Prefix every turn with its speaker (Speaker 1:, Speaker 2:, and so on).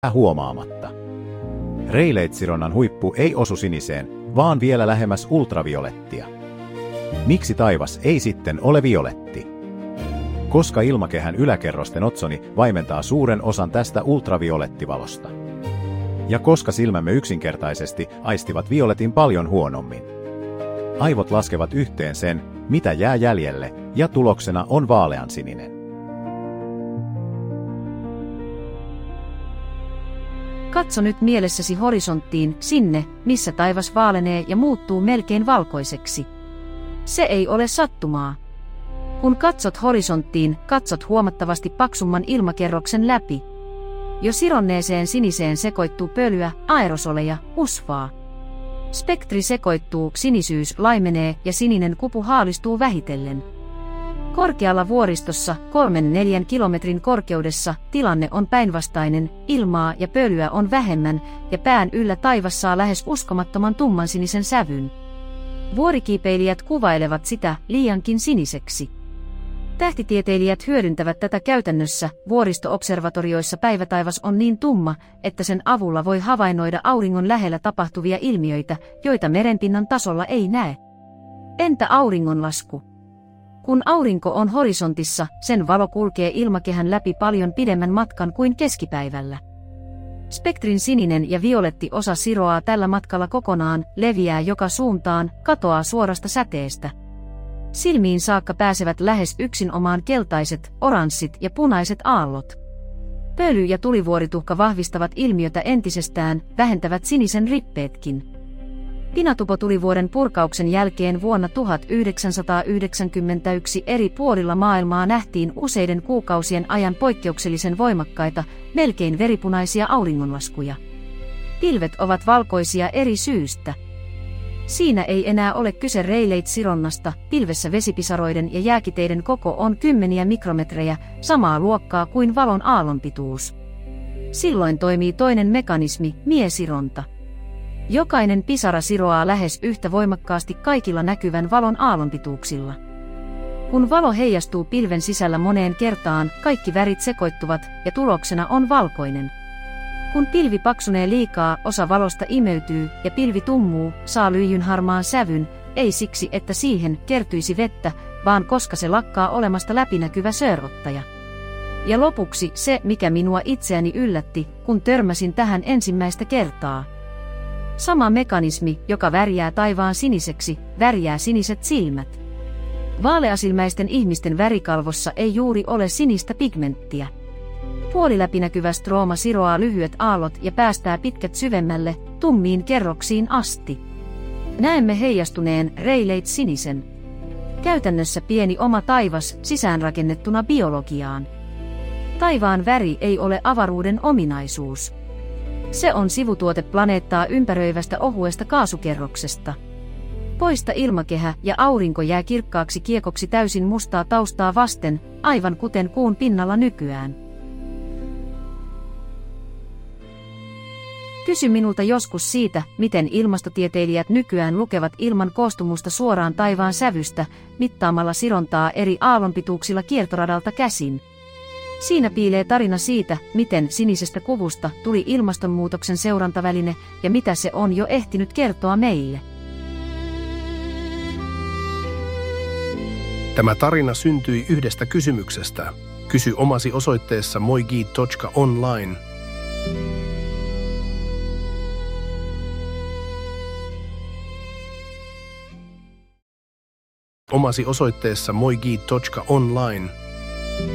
Speaker 1: huomaamatta. Rayleigh-sironnan huippu ei osu siniseen, vaan vielä lähemmäs ultraviolettia. Miksi taivas ei sitten ole violetti? Koska ilmakehän yläkerrosten otsoni vaimentaa suuren osan tästä ultraviolettivalosta. Ja koska silmämme yksinkertaisesti aistivat violetin paljon huonommin. Aivot laskevat yhteen sen, mitä jää jäljelle, ja tuloksena on vaaleansininen.
Speaker 2: Katso nyt mielessäsi horisonttiin, sinne, missä taivas vaalenee ja muuttuu melkein valkoiseksi. Se ei ole sattumaa. Kun katsot horisonttiin, katsot huomattavasti paksumman ilmakerroksen läpi. Jo sironneeseen siniseen sekoittuu pölyä, aerosoleja, usvaa. Spektri sekoittuu, sinisyys laimenee ja sininen kupu haalistuu vähitellen. Korkealla vuoristossa, 3-4 kilometrin korkeudessa, tilanne on päinvastainen, ilmaa ja pölyä on vähemmän, ja pään yllä taivas saa lähes uskomattoman tummansinisen sävyn. Vuorikiipeilijät kuvailevat sitä liiankin siniseksi. Tähtitieteilijät hyödyntävät tätä käytännössä, vuoristo-observatorioissa päivätaivas on niin tumma, että sen avulla voi havainnoida auringon lähellä tapahtuvia ilmiöitä, joita merenpinnan tasolla ei näe. Entä auringonlasku? Kun aurinko on horisontissa, sen valo kulkee ilmakehän läpi paljon pidemmän matkan kuin keskipäivällä. Spektrin sininen ja violetti osa siroaa tällä matkalla kokonaan, leviää joka suuntaan, katoaa suorasta säteestä. Silmiin saakka pääsevät lähes yksinomaan keltaiset, oranssit ja punaiset aallot. Pöly ja tulivuorituhka vahvistavat ilmiötä entisestään, vähentävät sinisen rippeetkin. Pinatupotulivuoren purkauksen jälkeen vuonna 1991 eri puolilla maailmaa nähtiin useiden kuukausien ajan poikkeuksellisen voimakkaita, melkein veripunaisia auringonlaskuja. Pilvet ovat valkoisia eri syystä. Siinä ei enää ole kyse Rayleigh-sironnasta, pilvessä vesipisaroiden ja jääkiteiden koko on kymmeniä mikrometrejä, samaa luokkaa kuin valon aallonpituus. Silloin toimii toinen mekanismi, miesironta. Jokainen pisara siroaa lähes yhtä voimakkaasti kaikilla näkyvän valon aallonpituuksilla. Kun valo heijastuu pilven sisällä moneen kertaan, kaikki värit sekoittuvat ja tuloksena on valkoinen. Kun pilvi paksunee liikaa, osa valosta imeytyy ja pilvi tummuu, saa lyijynharmaan sävyn, ei siksi, että siihen kertyisi vettä, vaan koska se lakkaa olemasta läpinäkyvä sörrottaja. Ja lopuksi se, mikä minua itseäni yllätti, kun törmäsin tähän ensimmäistä kertaa. Sama mekanismi, joka värjää taivaan siniseksi, värjää siniset silmät. Vaaleasilmäisten ihmisten värikalvossa ei juuri ole sinistä pigmenttiä. Puoliläpinäkyvä strooma siroaa lyhyet aallot ja päästää pitkät syvemmälle, tummiin kerroksiin asti. Näemme heijastuneen Rayleigh-sinisen. Käytännössä pieni oma taivas sisäänrakennettuna biologiaan. Taivaan väri ei ole avaruuden ominaisuus. Se on sivutuote planeettaa ympäröivästä ohuesta kaasukerroksesta. Poista ilmakehä ja aurinko jää kirkkaaksi kiekoksi täysin mustaa taustaa vasten, aivan kuten kuun pinnalla nykyään. Kysy minulta joskus siitä, miten ilmastotieteilijät nykyään lukevat ilman koostumusta suoraan taivaan sävystä, mittaamalla sirontaa eri aallonpituuksilla kiertoradalta käsin. Siinä piilee tarina siitä, miten sinisestä kuvusta tuli ilmastonmuutoksen seurantaväline ja mitä se on jo ehtinyt kertoa meille.
Speaker 3: Tämä tarina syntyi yhdestä kysymyksestä. Kysy omasi osoitteessa moigi.online. Omasi osoitteessa moigi.online.